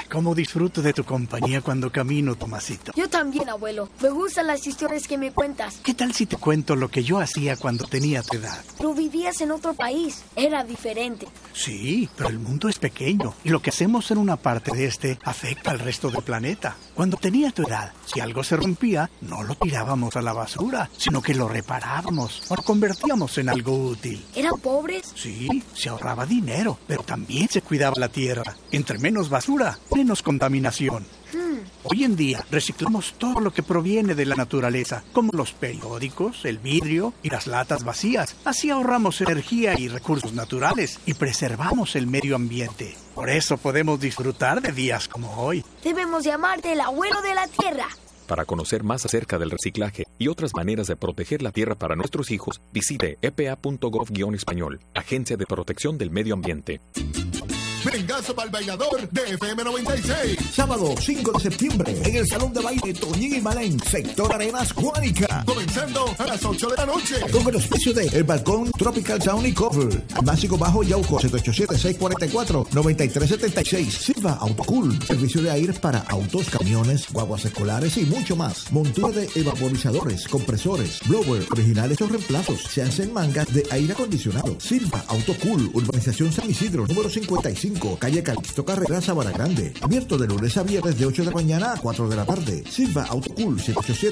cómo disfruto de tu compañía cuando camino, Tomasito. Yo también, abuelo. Me gustan las historias que me cuentas. ¿Qué tal si te cuento lo que yo hacía cuando tenía tu edad? Pero vivías en otro país. Era diferente. Sí, pero el mundo es pequeño y lo que hacemos en una parte de este afecta al resto del planeta. Cuando tenía tu edad, si algo se rompía, no lo tirábamos a la basura, sino que lo reparábamos o lo convertíamos en algo útil. ¿Eran pobres? Sí, se ahorraba dinero, pero también se cuidaba la tierra. Entre menos basura, menos contaminación. Hoy en día reciclamos todo lo que proviene de la naturaleza, como los periódicos, el vidrio y las latas vacías. Así ahorramos energía y recursos naturales y preservamos el medio ambiente. Por eso podemos disfrutar de días como hoy. Debemos llamarte el abuelo de la tierra. Para conocer más acerca del reciclaje y otras maneras de proteger la tierra para nuestros hijos, visite epa.gov-español, Agencia de Protección del Medio Ambiente. Vengazo para el bailador de FM 96. Sábado 5 de septiembre en el Salón de Baile Toñín y Malén, Sector Arenas, Guánica. Comenzando a las 8 de la noche. Con el auspicio de El Balcón Tropical Sound y Cover. Básico Bajo Yauco, 787-644-9376. Silva Autocool. Servicio de aire para autos, camiones, guaguas escolares y mucho más. Montura de evaporizadores, compresores, blower, originales o reemplazos. Se hacen mangas de aire acondicionado. Silva Autocool. Urbanización San Isidro, número 55. Calle Calixto Carrera, Sabana Grande. Abierto de lunes a viernes de 8 de la mañana a 4 de la tarde. Silva Autocool,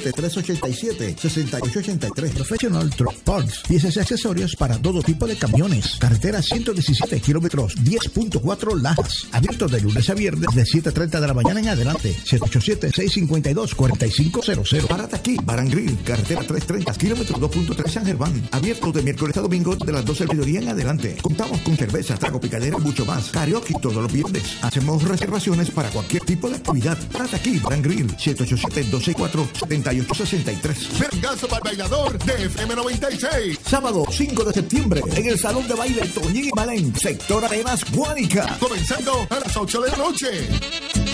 787-387-6883. Professional Truck Parts. Piezas y accesorios para todo tipo de camiones. Carretera 117 kilómetros, 10.4 Lajas. Abierto de lunes a viernes de 7:30 de la mañana en adelante. 787-652-4500. Párate aquí, Barangril. Carretera 330, kilómetros 2.3 San Germán. Abierto de miércoles a domingo de las 12 del mediodía en adelante. Contamos con cerveza, trago, picadera y mucho más. Karaoke todos los viernes. Hacemos reservaciones para cualquier tipo de actividad. Párate aquí, Brand Grill, 787-264-7863. Vengazo para el bailador de FM 96. Sábado 5 de septiembre en el Salón de Baile Toñín y Malén, Sector Arenas, Guánica. Comenzando a las 8 de la noche.